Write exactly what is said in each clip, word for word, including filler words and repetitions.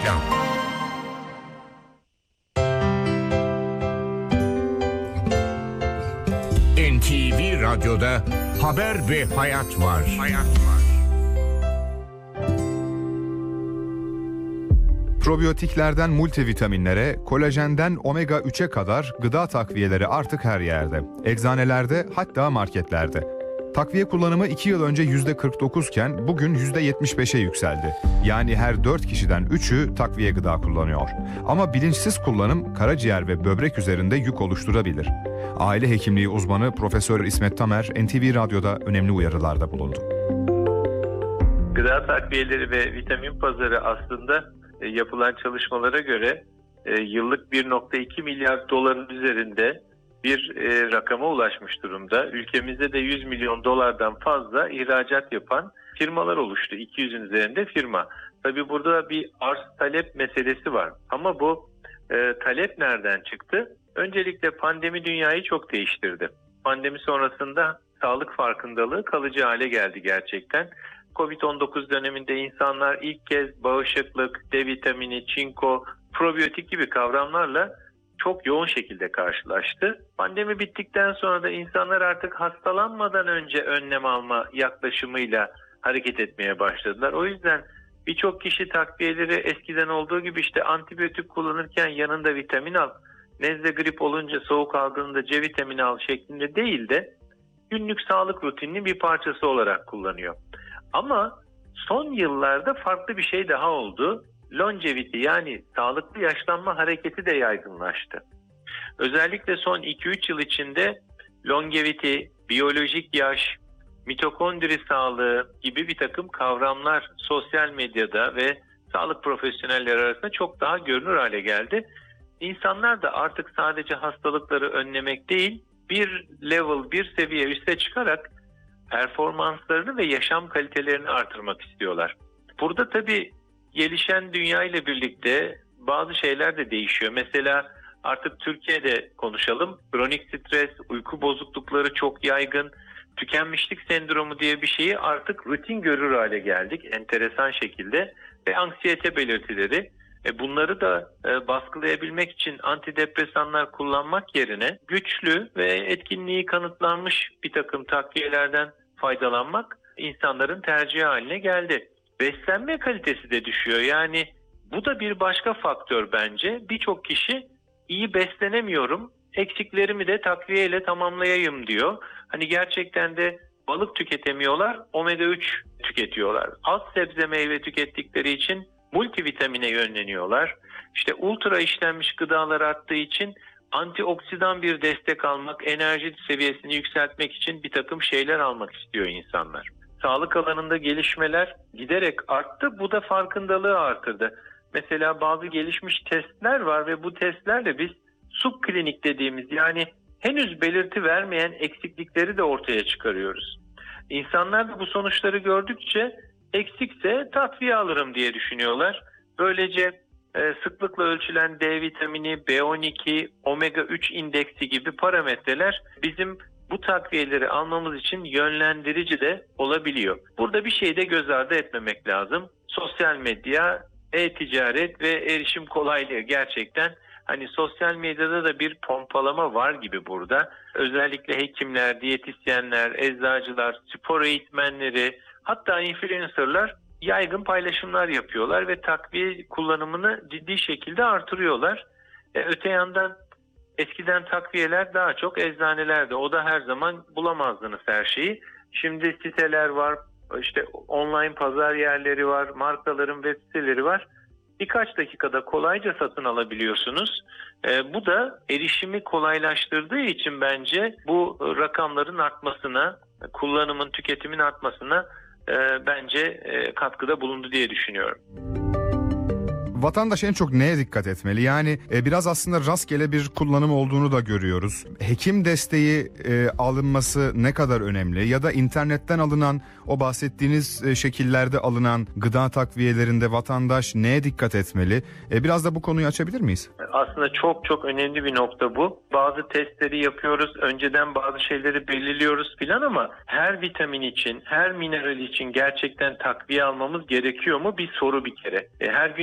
Reklam. N T V Radyo'da haber ve hayat var. Hayat var. Probiyotiklerden multivitaminlere, kolajenden omega üçe kadar gıda takviyeleri artık her yerde. Eczanelerde, hatta marketlerde. Takviye kullanımı iki yıl önce yüzde kırk dokuz iken bugün yüzde yetmiş beşe yükseldi. Yani her dört kişiden üçü takviye gıda kullanıyor. Ama bilinçsiz kullanım karaciğer ve böbrek üzerinde yük oluşturabilir. Aile hekimliği uzmanı Profesör İsmet Tamer N T V Radyo'da önemli uyarılarda bulundu. Gıda takviyeleri ve vitamin pazarı aslında e, yapılan çalışmalara göre e, yıllık bir virgül iki milyar doların üzerinde bir e, rakama ulaşmış durumda. Ülkemizde de yüz milyon dolardan fazla ihracat yapan firmalar oluştu. iki yüzün üzerinde firma. Tabii burada bir arz talep meselesi var. Ama bu e, talep nereden çıktı? Öncelikle pandemi dünyayı çok değiştirdi. Pandemi sonrasında sağlık farkındalığı kalıcı hale geldi gerçekten. kovid on dokuz döneminde insanlar ilk kez bağışıklık, D vitamini, çinko, probiyotik gibi kavramlarla çok yoğun şekilde karşılaştı. Pandemi bittikten sonra da insanlar artık hastalanmadan önce önlem alma yaklaşımıyla hareket etmeye başladılar. O yüzden birçok kişi takviyeleri eskiden olduğu gibi işte antibiyotik kullanırken yanında vitamin al, nezle grip olunca soğuk algınında C vitamini al şeklinde değil de günlük sağlık rutininin bir parçası olarak kullanıyor. Ama son yıllarda farklı bir şey daha oldu. Longevity yani sağlıklı yaşlanma hareketi de yaygınlaştı. Özellikle son iki üç yıl içinde longevity, biyolojik yaş, mitokondri sağlığı gibi bir takım kavramlar sosyal medyada ve sağlık profesyonelleri arasında çok daha görünür hale geldi. İnsanlar da artık sadece hastalıkları önlemek değil, bir level, bir seviye üste çıkarak performanslarını ve yaşam kalitelerini artırmak istiyorlar. Burada tabii gelişen dünya ile birlikte bazı şeyler de değişiyor. Mesela artık Türkiye'de konuşalım. Kronik stres, uyku bozuklukları çok yaygın. Tükenmişlik sendromu diye bir şeyi artık rutin görür hale geldik enteresan şekilde. Ve anksiyete belirtileri. E bunları da e, baskılayabilmek için antidepresanlar kullanmak yerine güçlü ve etkinliği kanıtlanmış bir takım takviyelerden faydalanmak insanların tercihi haline geldi. Beslenme kalitesi de düşüyor. Yani bu da bir başka faktör bence. Birçok kişi iyi beslenemiyorum, eksiklerimi de takviyeyle tamamlayayım diyor. Hani gerçekten de balık tüketemiyorlar, omega üç tüketiyorlar. Az sebze meyve tükettikleri için multivitamine yönleniyorlar. İşte ultra işlenmiş gıdalar arttığı için antioksidan bir destek almak, enerji seviyesini yükseltmek için bir takım şeyler almak istiyor insanlar. Sağlık alanında gelişmeler giderek arttı. Bu da farkındalığı artırdı. Mesela bazı gelişmiş testler var ve bu testlerle biz subklinik dediğimiz yani henüz belirti vermeyen eksiklikleri de ortaya çıkarıyoruz. İnsanlar da bu sonuçları gördükçe eksikse takviye alırım diye düşünüyorlar. Böylece e, sıklıkla ölçülen D vitamini, B on iki, omega üç indeksi gibi parametreler bizim bu takviyeleri almamız için yönlendirici de olabiliyor. Burada bir şey de göz ardı etmemek lazım. Sosyal medya, e-ticaret ve erişim kolaylığı gerçekten hani sosyal medyada da bir pompalama var gibi burada. Özellikle hekimler, diyetisyenler, eczacılar, spor eğitmenleri hatta influencerlar yaygın paylaşımlar yapıyorlar ve takviye kullanımını ciddi şekilde artırıyorlar. E, öte yandan eskiden takviyeler daha çok eczanelerde. O da her zaman bulamazdınız her şeyi. Şimdi siteler var, işte online pazar yerleri var, markaların web siteleri var. Birkaç dakikada kolayca satın alabiliyorsunuz. E, bu da erişimi kolaylaştırdığı için bence bu rakamların artmasına, kullanımın, tüketimin artmasına e, bence e, katkıda bulundu diye düşünüyorum. Vatandaş en çok neye dikkat etmeli? Yani e, biraz aslında rastgele bir kullanım olduğunu da görüyoruz. Hekim desteği e, alınması ne kadar önemli? Ya da internetten alınan, o bahsettiğiniz e, şekillerde alınan gıda takviyelerinde vatandaş neye dikkat etmeli? E, biraz da bu konuyu açabilir miyiz? Aslında çok çok önemli bir nokta bu. Bazı testleri yapıyoruz, önceden bazı şeyleri belirliyoruz filan ama her vitamin için, her mineral için gerçekten takviye almamız gerekiyor mu? Bir soru bir kere. E, her gün yeni bir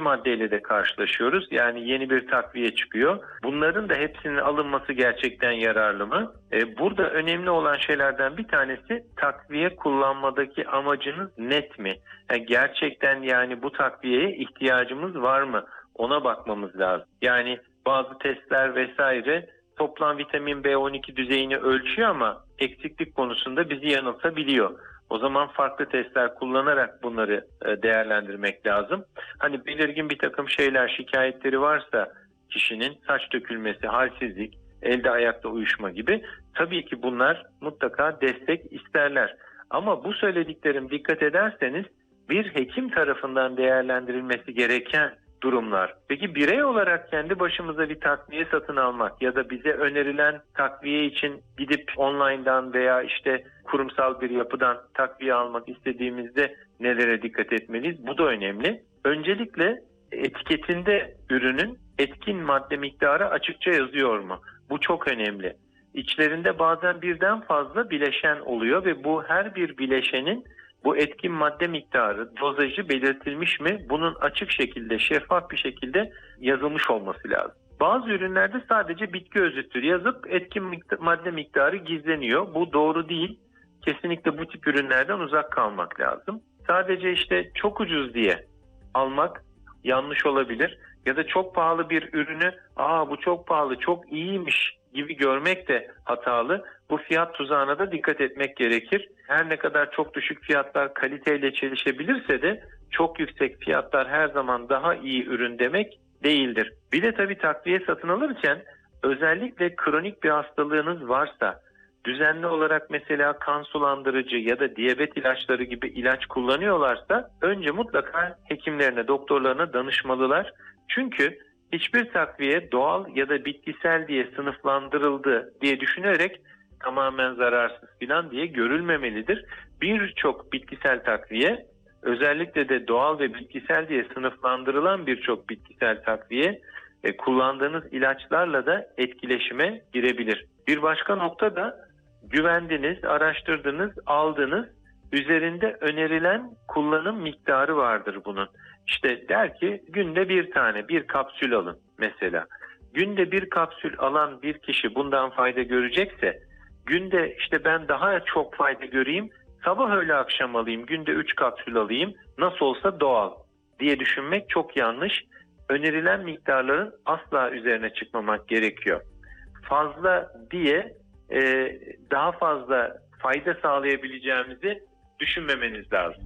maddeyle de karşılaşıyoruz. Yani yeni bir takviye çıkıyor. Bunların da hepsinin alınması gerçekten yararlı mı? E, burada önemli olan şeylerden bir tanesi takviye kullanmadaki amacınız net mi? Yani gerçekten yani bu takviyeye ihtiyacımız var mı? Ona bakmamız lazım. Yani bazı testler vesaire toplam vitamin B on iki düzeyini ölçüyor ama eksiklik konusunda bizi yanıltabiliyor. O zaman farklı testler kullanarak bunları değerlendirmek lazım. Hani belirgin bir takım şeyler, şikayetleri varsa kişinin saç dökülmesi, halsizlik, elde ayakta uyuşma gibi tabii ki bunlar mutlaka destek isterler. Ama bu söylediklerim dikkat ederseniz bir hekim tarafından değerlendirilmesi gereken durumlar. Peki birey olarak kendi başımıza bir takviye satın almak ya da bize önerilen takviye için gidip online'dan veya işte kurumsal bir yapıdan takviye almak istediğimizde nelere dikkat etmeliyiz? Bu da önemli. Öncelikle etiketinde ürünün etkin madde miktarı açıkça yazıyor mu? Bu çok önemli. İçlerinde bazen birden fazla bileşen oluyor ve bu her bir bileşenin bu etkin madde miktarı, dozajı belirtilmiş mi? Bunun açık şekilde, şeffaf bir şekilde yazılmış olması lazım. Bazı ürünlerde sadece bitki özütür yazıp etkin miktar, madde miktarı gizleniyor. Bu doğru değil. Kesinlikle bu tip ürünlerden uzak kalmak lazım. Sadece işte çok ucuz diye almak yanlış olabilir. Ya da çok pahalı bir ürünü, aa bu çok pahalı, çok iyiymiş gibi görmek de hatalı. Bu fiyat tuzağına da dikkat etmek gerekir. Her ne kadar çok düşük fiyatlar kaliteyle çelişebilirse de çok yüksek fiyatlar her zaman daha iyi ürün demek değildir. Bir de tabii takviye satın alırken özellikle kronik bir hastalığınız varsa, düzenli olarak mesela kan sulandırıcı ya da diyabet ilaçları gibi ilaç kullanıyorlarsa önce mutlaka hekimlerine, doktorlarına danışmalılar. Çünkü hiçbir takviye doğal ya da bitkisel diye sınıflandırıldı diye düşünerek tamamen zararsız falan diye görülmemelidir. Birçok bitkisel takviye, özellikle de doğal ve bitkisel diye sınıflandırılan birçok bitkisel takviye e, kullandığınız ilaçlarla da etkileşime girebilir. Bir başka nokta da güvendiniz, araştırdınız, aldınız. Üzerinde önerilen kullanım miktarı vardır bunun. İşte der ki günde bir tane, bir kapsül alın mesela. Günde bir kapsül alan bir kişi bundan fayda görecekse, günde işte ben daha çok fayda göreyim, sabah öğle akşam alayım, günde üç kapsül alayım, nasıl olsa doğal diye düşünmek çok yanlış. Önerilen miktarların asla üzerine çıkmamak gerekiyor. Fazla diye e, daha fazla fayda sağlayabileceğimizi düşünmemeniz lazım.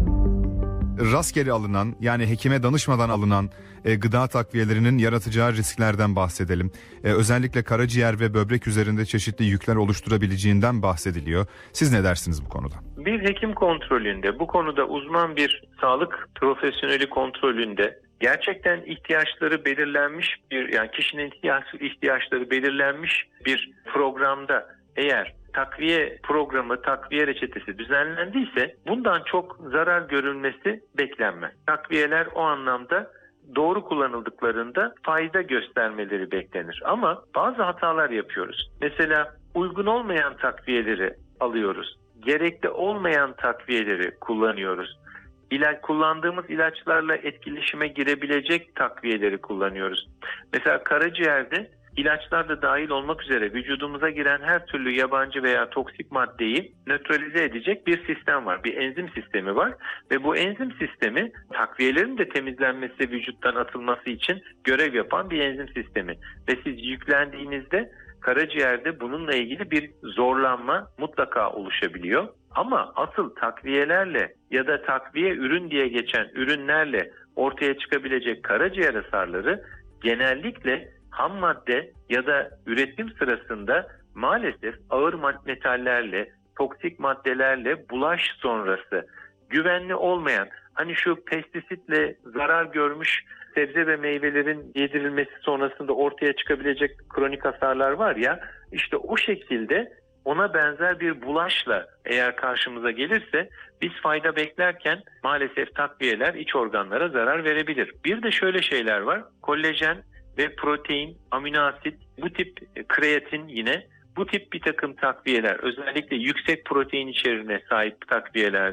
Rastgele alınan, yani hekime danışmadan alınan e, gıda takviyelerinin yaratacağı risklerden bahsedelim. E, özellikle karaciğer ve böbrek üzerinde çeşitli yükler oluşturabileceğinden bahsediliyor. Siz ne dersiniz bu konuda? Bir hekim kontrolünde, bu konuda uzman bir sağlık profesyoneli kontrolünde gerçekten ihtiyaçları belirlenmiş bir, yani kişinin ihtiyaç, ihtiyaçları belirlenmiş bir programda eğer takviye programı, takviye reçetesi düzenlendiyse bundan çok zarar görülmesi beklenmez. Takviyeler o anlamda doğru kullanıldıklarında fayda göstermeleri beklenir. Ama bazı hatalar yapıyoruz. Mesela uygun olmayan takviyeleri alıyoruz. Gerekli olmayan takviyeleri kullanıyoruz. İlaç, kullandığımız ilaçlarla etkileşime girebilecek takviyeleri kullanıyoruz. Mesela karaciğerde İlaçlar da dahil olmak üzere vücudumuza giren her türlü yabancı veya toksik maddeyi nötralize edecek bir sistem var. Bir enzim sistemi var ve bu enzim sistemi takviyelerin de temizlenmesi, vücuttan atılması için görev yapan bir enzim sistemi. Ve siz yüklendiğinizde karaciğerde bununla ilgili bir zorlanma mutlaka oluşabiliyor. Ama asıl takviyelerle ya da takviye ürün diye geçen ürünlerle ortaya çıkabilecek karaciğer hasarları genellikle ham madde ya da üretim sırasında maalesef ağır metallerle, toksik maddelerle bulaş sonrası güvenli olmayan, hani şu pestisitle zarar görmüş sebze ve meyvelerin yedirilmesi sonrasında ortaya çıkabilecek kronik hasarlar var ya, işte o şekilde ona benzer bir bulaşla eğer karşımıza gelirse biz fayda beklerken maalesef takviyeler iç organlara zarar verebilir. Bir de şöyle şeyler var, kollajen ve protein, amino asit, bu tip kreatin yine bu tip bir takım takviyeler, özellikle yüksek protein içeriğine sahip takviyelerde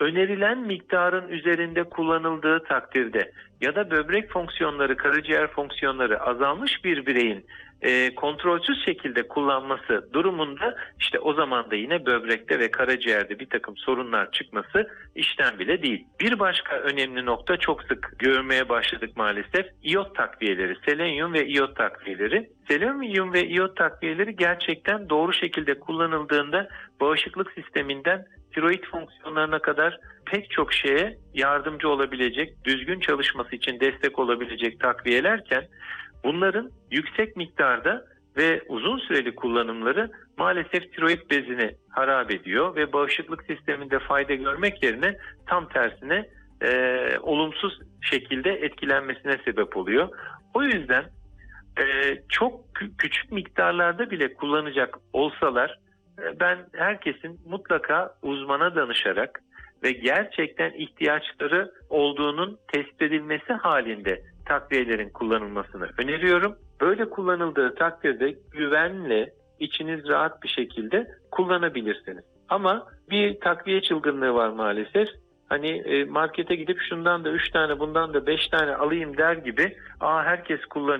önerilen miktarın üzerinde kullanıldığı takdirde ya da böbrek fonksiyonları, karaciğer fonksiyonları azalmış bir bireyin e, kontrolsüz şekilde kullanması durumunda işte o zaman da yine böbrekte ve karaciğerde bir takım sorunlar çıkması işten bile değil. Bir başka önemli nokta, çok sık görmeye başladık maalesef, iyot takviyeleri, selenyum ve iyot takviyeleri. Selenyum ve iyot takviyeleri gerçekten doğru şekilde kullanıldığında bağışıklık sisteminden tiroid fonksiyonlarına kadar pek çok şeye yardımcı olabilecek, düzgün çalışması için destek olabilecek takviyelerken bunların yüksek miktarda ve uzun süreli kullanımları maalesef tiroid bezini harap ediyor ve bağışıklık sisteminde fayda görmek yerine tam tersine e, olumsuz şekilde etkilenmesine sebep oluyor. O yüzden e, çok kü- küçük miktarlarda bile kullanacak olsalar e, ben herkesin mutlaka uzmana danışarak ve gerçekten ihtiyaçları olduğunun tespit edilmesi halinde takviyelerin kullanılmasını öneriyorum. Böyle kullanıldığı takdirde güvenle, içiniz rahat bir şekilde kullanabilirsiniz. Ama bir takviye çılgınlığı var maalesef. Hani markete gidip şundan da üç tane, bundan da beş tane alayım der gibi, aa herkes kullanıyor.